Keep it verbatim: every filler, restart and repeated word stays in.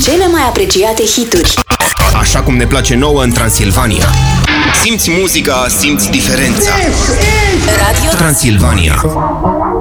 cele mai apreciate hituri. Așa cum ne place nouă în Transilvania. Simți muzica, simți diferența. Radio Transilvania.